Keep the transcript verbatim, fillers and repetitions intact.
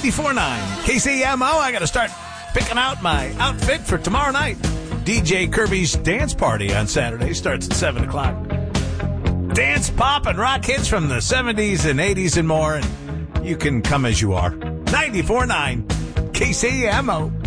ninety-four point nine K C M O. I got to start picking out my outfit for tomorrow night. D J Kirby's dance party on Saturday starts at seven o'clock. Dance, pop, and rock hits from the seventies and eighties and more. And you can come as you are. ninety-four point nine K C M O.